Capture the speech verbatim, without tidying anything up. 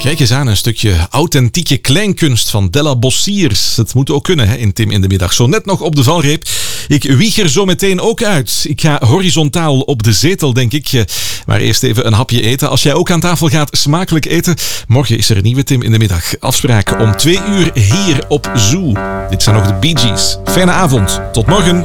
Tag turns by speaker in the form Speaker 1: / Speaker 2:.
Speaker 1: Kijk eens aan, een stukje authentieke kleinkunst van Della Bossiers. Het moet ook kunnen hè, in Tim in de Middag. Zo net nog op de valreep. Ik wieg er zo meteen ook uit. Ik ga horizontaal op de zetel, denk ik. Maar eerst even een hapje eten. Als jij ook aan tafel gaat smakelijk eten. Morgen is er een nieuwe Tim in de Middag. Afspraak om twee uur hier op Zoo. Dit zijn nog de Bee Gees. Fijne avond. Tot morgen.